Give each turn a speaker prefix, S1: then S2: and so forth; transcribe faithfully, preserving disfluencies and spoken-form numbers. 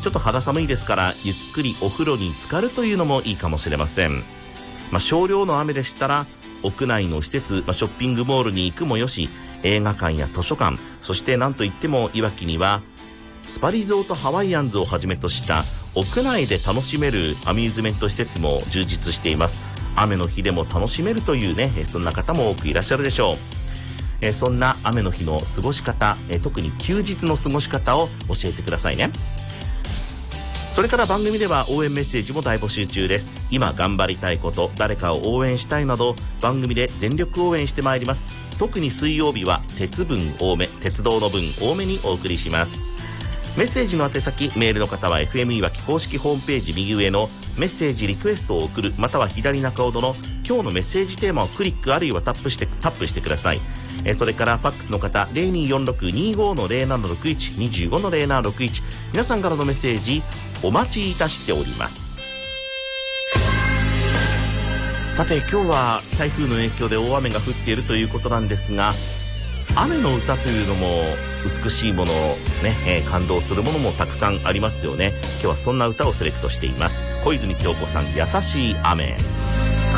S1: ょっと肌寒いですからゆっくりお風呂に浸かるというのもいいかもしれません。まあ、少量の雨でしたら屋内の施設、まあ、ショッピングモールに行くもよし、映画館や図書館、そしてなんといってもいわきにはスパリゾートハワイアンズをはじめとした屋内で楽しめるアミューズメント施設も充実しています。雨の日でも楽しめるというね、そんな方も多くいらっしゃるでしょう。えそんな雨の日の過ごし方、え特に休日の過ごし方を教えてくださいね。それから番組では応援メッセージも大募集中です。今頑張りたいこと、誰かを応援したいなど番組で全力応援してまいります。特に水曜日は鉄分多め、鉄道の分多めにお送りします。メッセージの宛先、メールの方は エフエム いわき公式ホームページ右上のメッセージリクエストを送る、または左中ほどの今日のメッセージテーマをクリックあるいはタップしてタップしてください。えそれからファックスの方 ゼロにーよんろくにーごーのゼロななろくいち にじゅうごのゼロななろくいち、皆さんからのメッセージお待ちいたしております。さて今日は台風の影響で大雨が降っているということなんですが、雨の歌というのも美しいものね、えー、感動するものもたくさんありますよね。今日はそんな歌をセレクトしています。小泉今日子さん、優しい雨。